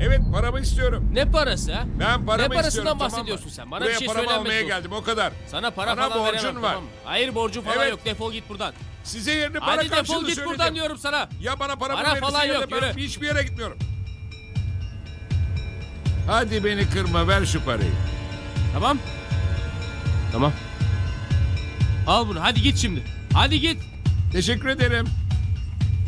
Evet, paramı istiyorum. Ne parası ha? Ben paramı Ne parasından istiyorum, bahsediyorsun tamam mı? sen? Bana Buraya bir şey paramı söylenmedi. almaya dostum. geldim, o kadar. Sana para Bana falan borcun veremem, var. tamam mı? Hayır, borcun falan Evet. yok. Defol git buradan. Size yerini para Hadi karşılığı defol git söyledim. buradan diyorum sana. Ya bana paramı Para verirsin falan ya da yok, ben yürü. hiçbir yere gitmiyorum. Hadi beni kırma, ver şu parayı. Tamam. Tamam. Al bunu, hadi git şimdi. Hadi git. Teşekkür ederim.